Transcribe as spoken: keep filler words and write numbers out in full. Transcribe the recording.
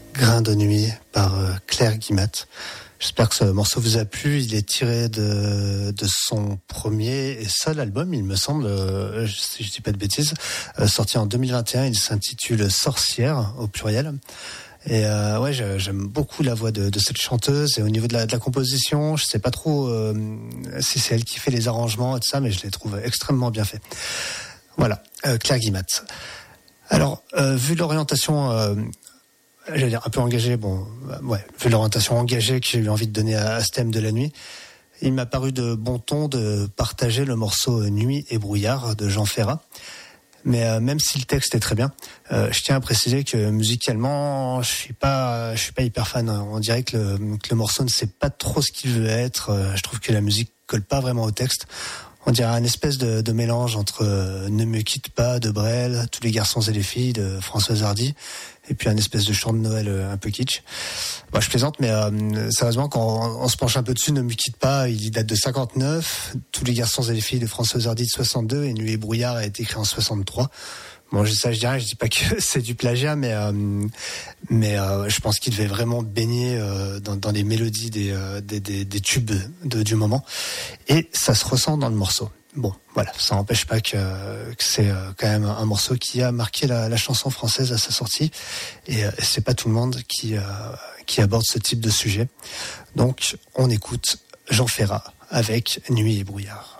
Grain de nuit par euh, Claire Guillemette. J'espère que ce morceau vous a plu. Il est tiré de, de son premier et seul album, il me semble, euh, si je dis pas de bêtises, euh, sorti en deux mille vingt et un. Il s'intitule Sorcière au pluriel. Et euh, ouais, j'aime beaucoup la voix de, de cette chanteuse. Et au niveau de la, de la composition, je sais pas trop euh, si c'est elle qui fait les arrangements et tout ça, mais je les trouve extrêmement bien faits. Voilà, euh, Claire Guillemette. Alors, euh, vu l'orientation... Euh, j'allais dire un peu engagé, bon, ouais, vu l'orientation engagée que j'ai eu envie de donner à, à ce thème de la nuit, il m'a paru de bon ton de partager le morceau Nuit et brouillard de Jean Ferrat. Mais euh, même si le texte est très bien, euh, je tiens à préciser que musicalement, je suis pas, je suis pas hyper fan. On dirait que le, que le morceau ne sait pas trop ce qu'il veut être. Euh, je trouve que la musique colle pas vraiment au texte. On dirait un espèce de, de mélange entre euh, Ne me quitte pas de Brel, Tous les garçons et les filles de Françoise Hardy, et puis un espèce de chant de Noël euh, un peu kitsch. Bon, je plaisante, mais euh, sérieusement, quand on, on se penche un peu dessus, Ne me quitte pas, il date de cinquante-neuf, Tous les garçons et les filles de Françoise Hardy de soixante-deux, et Nuit et brouillard a été écrit en soixante-trois. Bon, ça, je dirais, je dis pas que c'est du plagiat, mais euh, mais euh, je pense qu'il devait vraiment baigner euh, dans, dans les mélodies des, euh, des, des, des tubes de, du moment, et ça se ressent dans le morceau. Bon, voilà, ça n'empêche pas que, que c'est quand même un morceau qui a marqué la, la chanson française à sa sortie, et euh, c'est pas tout le monde qui euh, qui aborde ce type de sujet. Donc, on écoute Jean Ferrat avec Nuit et brouillard.